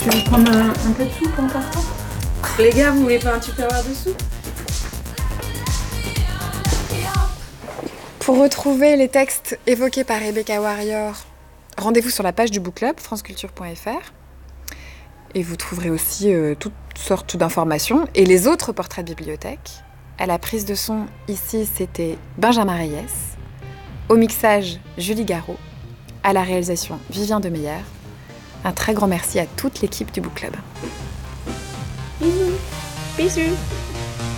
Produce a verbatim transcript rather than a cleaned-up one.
Tu veux prendre un, un peu de soupe en partant? Les gars, vous voulez pas un tupperware de soupe? Pour retrouver les textes évoqués par Rebecca Warrior, rendez-vous sur la page du Book Club, franceculture point f r. Et vous trouverez aussi euh, toutes sortes d'informations et les autres portraits de bibliothèque. À la prise de son, ici, c'était Benjamin Reyes. Au mixage, Julie Garot. À la réalisation, Vivien Demeyer. Un très grand merci à toute l'équipe du Book Club. Bisous. Bisous.